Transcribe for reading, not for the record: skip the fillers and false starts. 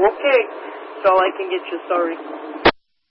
Okay. That's all I can get you, sorry.